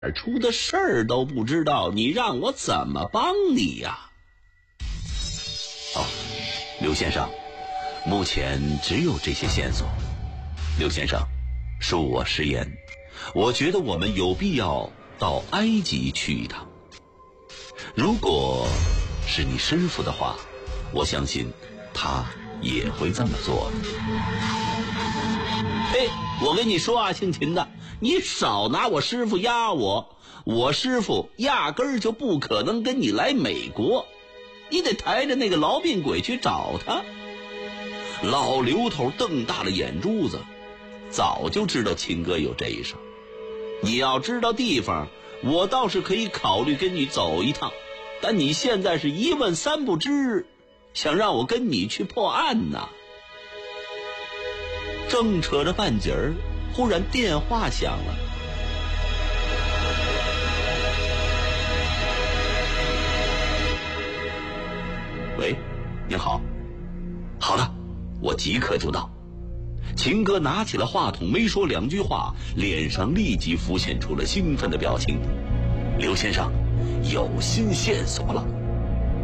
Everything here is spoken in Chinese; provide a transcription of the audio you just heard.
出的事儿都不知道，你让我怎么帮你呀？ 刘先生，目前只有这些线索。刘先生，恕我直言，我觉得我们有必要到埃及去一趟。如果是你师父的话，我相信他也会这么做的。 我跟你说啊，姓秦的，你少拿我师父压我，我师父压根儿就不可能跟你来美国，你得抬着那个痨病鬼去找他。 老刘头瞪大了眼珠子，早就知道秦哥有这一手。 你要知道地方，我倒是可以考虑跟你走一趟，但你现在是一问三不知，想让我跟你去破案呢。 正扯着半截儿，忽然电话响了。喂，你好。好的，我即刻就到。秦哥拿起了话筒，没说两句话，脸上立即浮现出了兴奋的表情。刘先生，有新线索了。